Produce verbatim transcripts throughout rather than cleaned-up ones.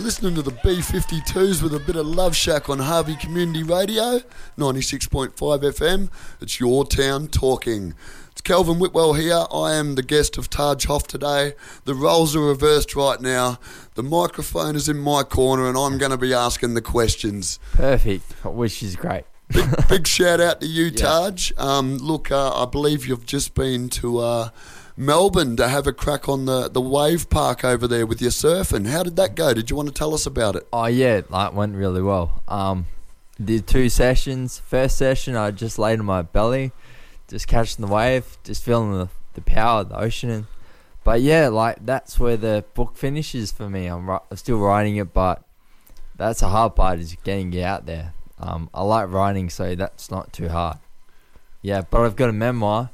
listening to the B fifty-twos with a bit of Love Shack on Harvey Community Radio, ninety-six point five F M. It's your town talking. It's Calvin Whitwell here. I am the guest of Taj Hoff today. The roles are reversed right now. The microphone is in my corner and I'm going to be asking the questions. Perfect, which is great. Big, big shout out to you, Yeah. Taj. Um, look, uh, I believe you've just been to uh, Melbourne to have a crack on the, the wave park over there with your surfing. How did that go? Did you want to tell us about it? Oh yeah, that went really well. Um, did two sessions. First session, I just laid on my belly, just catching the wave, just feeling the, the power of the ocean. And, but yeah, like that's where the book finishes for me. I'm, ri- I'm still writing it, but that's the hard part, is getting it out there. Um, I like writing, so that's not too hard. Yeah, but I've got a memoir,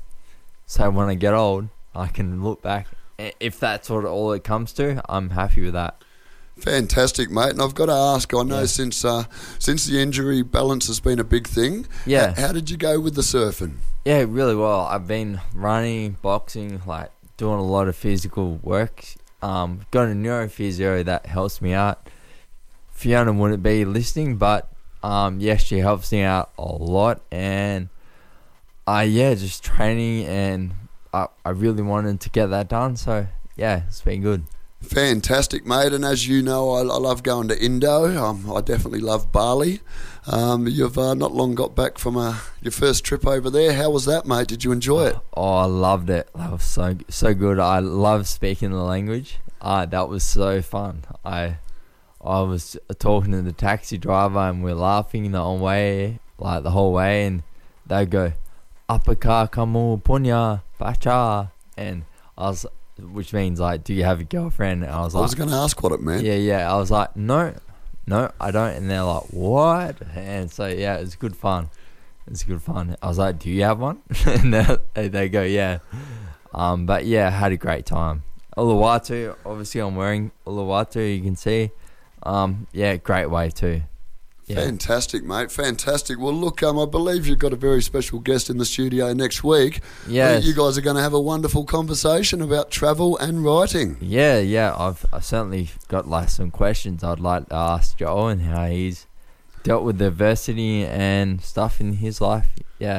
so when I get old, I can look back. I- If that's what all it comes to, I'm happy with that. Fantastic, mate. And I've got to ask, I know Yeah. since uh, since the injury, balance has been a big thing. Yeah. H- how did you go with the surfing? Yeah, really well. I've been running, boxing, like doing a lot of physical work. Um, got a neurophysio that helps me out. Fiona wouldn't be listening, but um, yes, she helps me out a lot. And uh, yeah, just training, and I, I really wanted to get that done. So yeah, it's been good. Fantastic, mate. And as you know, I, I love going to Indo. Um, I definitely love Bali. Um, you've uh, not long got back from uh, your first trip over there. How was that, mate? Did you enjoy it? Oh, I loved it. That was so so good. I love speaking the language. Uh, that was so fun. I I was talking to the taxi driver and we're laughing the whole way, like the whole way, and they'd go, "Apaka kamu punya pacha," and I was, which means like, "Do you have a girlfriend?" And I was I like, was going to ask what it meant. "Yeah, yeah." I was like, "No, no, I don't." And they're like, "What?" And so yeah, it was good fun. It's good fun. I was like, "Do you have one?" And they they go, "Yeah." Um, but yeah, I had a great time. Uluwatu, obviously I'm wearing Uluwatu, you can see. Um, yeah, great wave too. Yeah. Fantastic, mate. Fantastic. Well, look, um, I believe you've got a very special guest in the studio next week. Yes. You guys are going to have a wonderful conversation about travel and writing. Yeah, yeah. I've I've certainly got like some questions I'd like to ask Joel and how he's dealt with adversity and stuff in his life. Yeah.